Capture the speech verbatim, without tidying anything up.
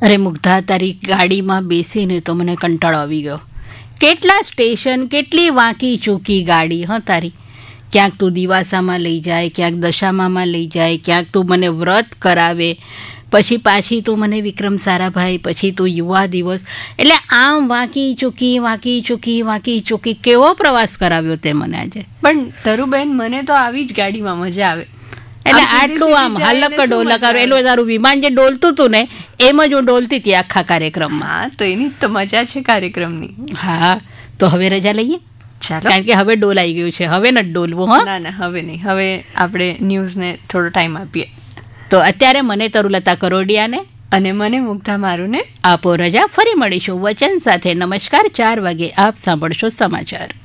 અરે મુગ્ધા, તારી ગાડીમાં બેસીને તો મને કંટાળો આવી ગયો. કેટલા સ્ટેશન, કેટલી વાંકી ચૂકી ગાડી. હા તારી, ક્યાંક તું દિવાસામાં લઈ જાય, ક્યાંક દશામામાં લઈ જાય, ક્યાંક તું મને વ્રત કરાવે, પછી પાછી તું મને વિક્રમ સારાભાઈ, પછી તું યુવા દિવસ. એટલે આમ વાંકી ચૂકી વાંકી ચૂકી વાંકી ચૂકી કેવો પ્રવાસ કરાવ્યો તે મને આજે. પણ તરુબેન, મને તો આવી જ ગાડીમાં મજા આવે. એટલે આટલું આમ હાલક ડોલકારો, એલું તારું વિમાન જે ડોલતું હતું ને એમ જ હું ડોલતી હતી આખા કાર્યક્રમમાં. હા, તો એની તો મજા છે કાર્યક્રમની. હા, તો હવે રજા લઈએ. ચાલો, કારણ કે હવે ડોલાઈ ગયું છે, હવે નથી ડોલવું. હા, ના ના, હવે નહીં. હવે આપણે ન્યૂઝને થોડો ટાઈમ આપીએ. તો અત્યારે મને તરુલતા કરોડિયાને અને મને મુગ્ધા મારુને આપો રજા. ફરી મળીશું વચન સાથે. નમસ્કાર. ચાર વાગે આપ સાંભળશો સમાચાર.